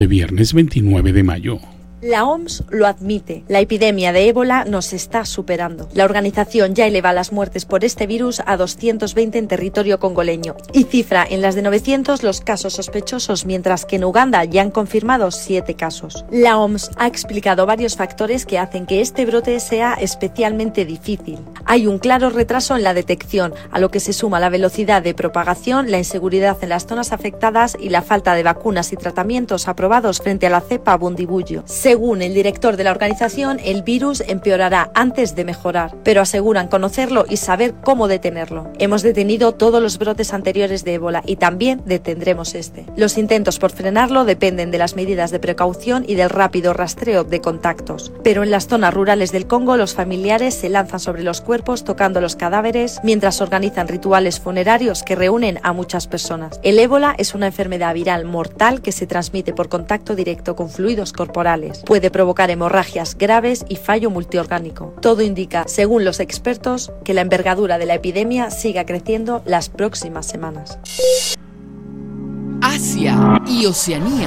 de viernes 29 de mayo. La OMS lo admite, la epidemia de ébola nos está superando. La organización ya eleva las muertes por este virus a 220 en territorio congoleño y cifra en las de 900 los casos sospechosos, mientras que en Uganda ya han confirmado 7 casos. La OMS ha explicado varios factores que hacen que este brote sea especialmente difícil. Hay un claro retraso en la detección, a lo que se suma la velocidad de propagación, la inseguridad en las zonas afectadas y la falta de vacunas y tratamientos aprobados frente a la cepa Bundibugyo. Según el director de la organización, el virus empeorará antes de mejorar, pero aseguran conocerlo y saber cómo detenerlo. Hemos detenido todos los brotes anteriores de ébola y también detendremos este. Los intentos por frenarlo dependen de las medidas de precaución y del rápido rastreo de contactos. Pero en las zonas rurales del Congo, los familiares se lanzan sobre los cuerpos tocando los cadáveres mientras organizan rituales funerarios que reúnen a muchas personas. El ébola es una enfermedad viral mortal que se transmite por contacto directo con fluidos corporales. Puede provocar hemorragias graves y fallo multiorgánico. Todo indica, según los expertos, que la envergadura de la epidemia siga creciendo las próximas semanas. Asia y Oceanía.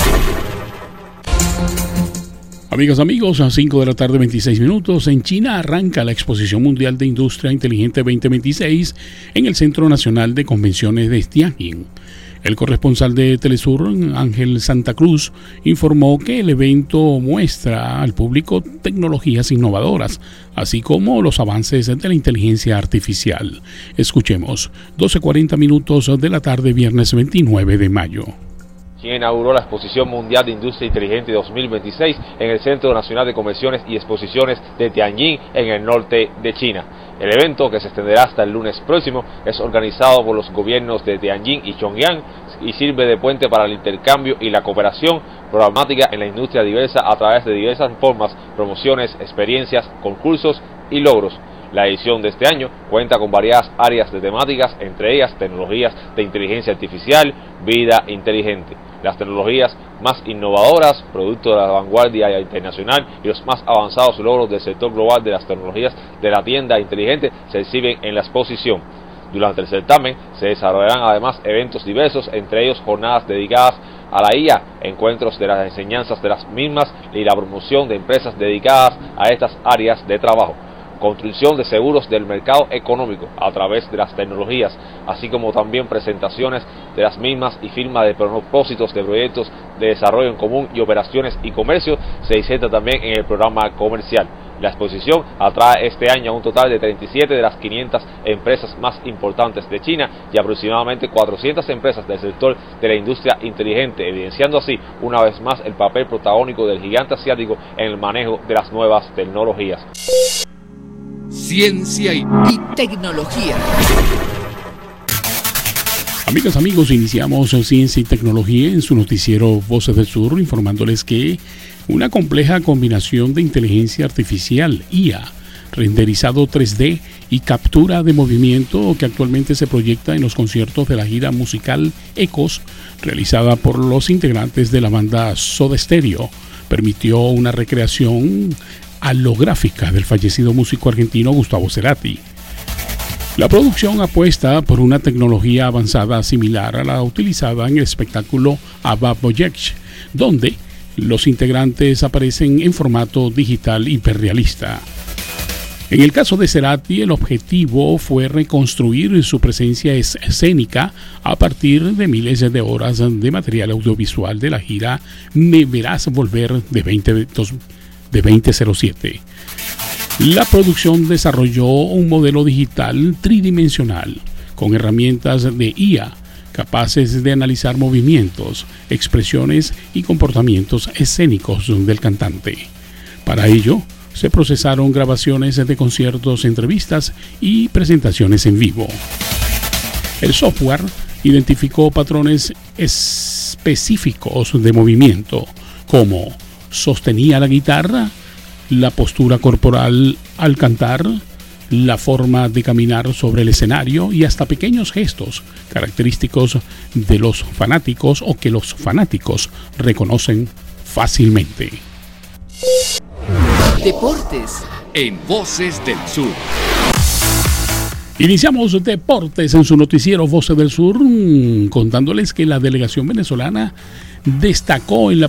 Amigos, a 5 de la tarde, 26 minutos, en China arranca la Exposición Mundial de Industria Inteligente 2026 en el Centro Nacional de Convenciones de Tianjin. El corresponsal de Telesur, Ángel Santa Cruz, informó que el evento muestra al público tecnologías innovadoras, así como los avances de la inteligencia artificial. Escuchemos, 12:40 minutos de la tarde, viernes 29 de mayo. China inauguró la Exposición Mundial de Industria Inteligente 2026 en el Centro Nacional de Convenciones y Exposiciones de Tianjin, en el norte de China. El evento, que se extenderá hasta el lunes próximo, es organizado por los gobiernos de Tianjin y Pyongyang y sirve de puente para el intercambio y la cooperación programática en la industria diversa a través de diversas formas, promociones, experiencias, concursos y logros. La edición de este año cuenta con variadas áreas de temáticas, entre ellas tecnologías de inteligencia artificial, vida inteligente. Las tecnologías más innovadoras, producto de la vanguardia internacional y los más avanzados logros del sector global de las tecnologías de la tienda inteligente se exhiben en la exposición. Durante el certamen se desarrollarán además eventos diversos, entre ellos jornadas dedicadas a la IA, encuentros de las enseñanzas de las mismas y la promoción de empresas dedicadas a estas áreas de trabajo. Construcción de seguros del mercado económico a través de las tecnologías, así como también presentaciones de las mismas y firma de propósitos de proyectos de desarrollo en común y operaciones y comercio se inserta también en el programa comercial. La exposición atrae este año a un total de 37 de las 500 empresas más importantes de China y aproximadamente 400 empresas del sector de la industria inteligente, evidenciando así una vez más el papel protagónico del gigante asiático en el manejo de las nuevas tecnologías. Ciencia y tecnología. Amigos, iniciamos Ciencia y Tecnología en su noticiero Voces del Sur, informándoles que una compleja combinación de inteligencia artificial, IA, renderizado 3D y captura de movimiento que actualmente se proyecta en los conciertos de la gira musical Ecos, realizada por los integrantes de la banda Soda Stereo, permitió una recreación holográfica del fallecido músico argentino Gustavo Cerati. La producción apuesta por una tecnología avanzada similar a la utilizada en el espectáculo ABBA Voyage, donde los integrantes aparecen en formato digital hiperrealista. En el caso de Cerati, el objetivo fue reconstruir su presencia escénica a partir de miles de horas de material audiovisual de la gira Me Verás Volver de 2007. La producción desarrolló un modelo digital tridimensional con herramientas de IA capaces de analizar movimientos, expresiones y comportamientos escénicos del cantante. Para ello, se procesaron grabaciones de conciertos, entrevistas y presentaciones en vivo. El software identificó patrones específicos de movimiento, como sostenía la guitarra, la postura corporal al cantar, la forma de caminar sobre el escenario y hasta pequeños gestos característicos de los fanáticos o que los fanáticos reconocen fácilmente. Deportes en Voces del Sur. Iniciamos Deportes en su noticiero Voces del Sur, contándoles que la delegación venezolana destacó en la